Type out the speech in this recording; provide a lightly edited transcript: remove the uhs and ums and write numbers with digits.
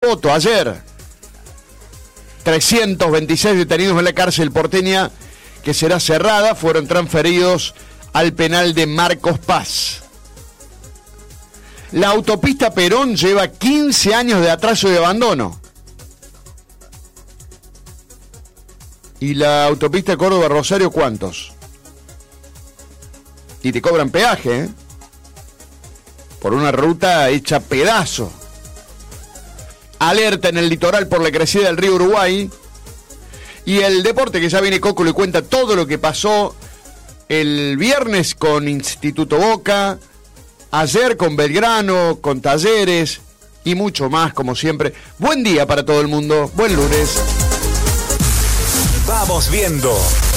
Otto, ayer. 326 detenidos en la cárcel porteña, que será cerrada, fueron transferidos al penal de Marcos Paz. La autopista Perón lleva 15 años de atraso y abandono. ¿Y la autopista Córdoba-Rosario cuántos? Y te cobran peaje, ¿eh? Por una ruta hecha pedazo. Alerta en el litoral por la crecida del río Uruguay. Y el deporte, que ya viene Coco, le cuenta todo lo que pasó el viernes con Instituto Boca, ayer con Belgrano, con Talleres y mucho más, como siempre. Buen día para todo el mundo, buen lunes. Vamos viendo.